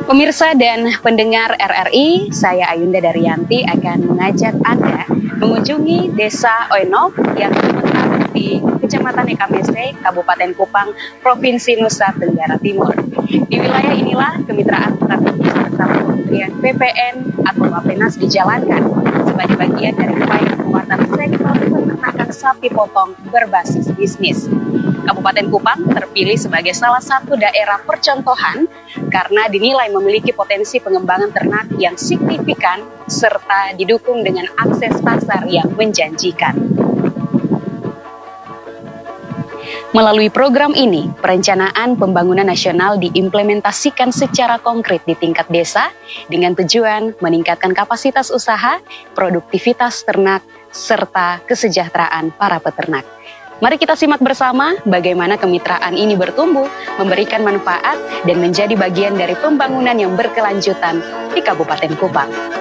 Pemirsa dan pendengar RRI, saya Ayunda Daryanti akan mengajak Anda mengunjungi Desa Oenok yang terletak di Kecamatan Ekamese, Kabupaten Kupang, Provinsi Nusa Tenggara Timur. Di wilayah inilah kemitraan strategis bersama Kementerian PPN atau Bappenas dijalankan sebagai bagian dari upaya penguatan sektor peternakan sapi potong berbasis bisnis. Kabupaten Kupang terpilih sebagai salah satu daerah percontohan karena dinilai memiliki potensi pengembangan ternak yang signifikan serta didukung dengan akses pasar yang menjanjikan. Melalui program ini, perencanaan pembangunan nasional diimplementasikan secara konkret di tingkat desa dengan tujuan meningkatkan kapasitas usaha, produktivitas ternak, serta kesejahteraan para peternak. Mari kita simak bersama bagaimana kemitraan ini bertumbuh, memberikan manfaat, dan menjadi bagian dari pembangunan yang berkelanjutan di Kabupaten Kupang.